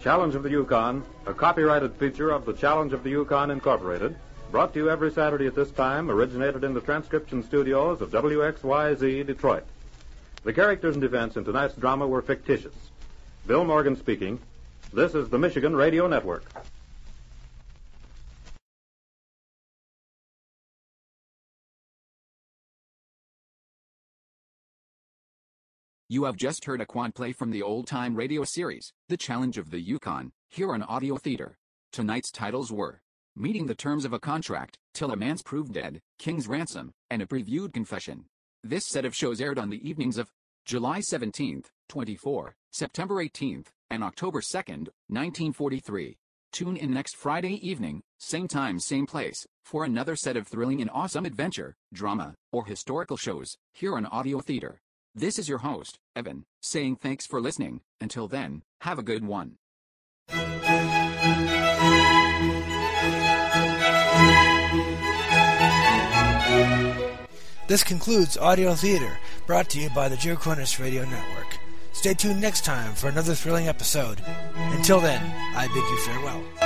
Challenge of the Yukon, a copyrighted feature of the Challenge of the Yukon Incorporated, brought to you every Saturday at this time, originated in the transcription studios of WXYZ Detroit. The characters and events in tonight's drama were fictitious. Bill Morgan speaking. This is the Michigan Radio Network. You have just heard a quad play from the old-time radio series, The Challenge of the Yukon, here on Audio Theater. Tonight's titles were Meeting the Terms of a Contract, Till a Man's Proved Dead, King's Ransom, and A Previewed Confession. This set of shows aired on the evenings of July 17th, 24, September 18th, and October 2nd, 1943. Tune in next Friday evening, same time, same place, for another set of thrilling and awesome adventure, drama, or historical shows, here on Audio Theater. This is your host, Evan, saying thanks for listening. Until then, have a good one. This concludes Audio Theater, brought to you by the Joe Cornish Radio Network. Stay tuned next time for another thrilling episode. Until then, I bid you farewell.